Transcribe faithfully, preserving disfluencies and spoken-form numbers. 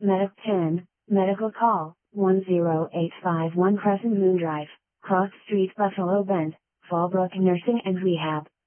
Medic ten, medical call, one zero eight five one Crescent Moon Drive, Cross Street, Buffalo Bend, Fallbrook Nursing and Rehab.